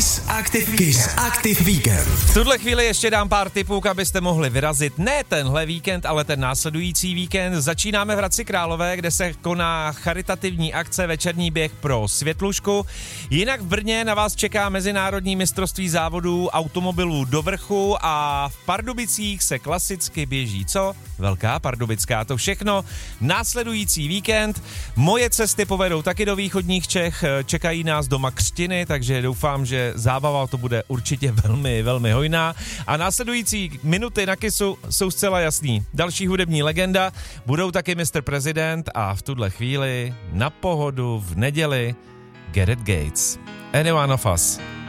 Kiss Active Weekend. V tuhle chvíli ještě dám pár tipů, abyste mohli vyrazit ne tenhle víkend, ale ten následující víkend. Začínáme v Hradci Králové, kde se koná charitativní akce Večerní běh pro Světlušku. Jinak v Brně na vás čeká mezinárodní mistrovství závodů automobilů do vrchu a v Pardubicích se klasicky běží co? Velká Pardubická, to všechno. Následující víkend. Moje cesty povedou taky do východních Čech, čekají nás doma křtiny, takže doufám, že zábava to bude určitě velmi, velmi hojná. A následující minuty na Kissu jsou zcela jasný. Další hudební legenda, budou taky Mr. President a v tuhle chvíli na pohodu v neděli Gareth Gates. Any one of us.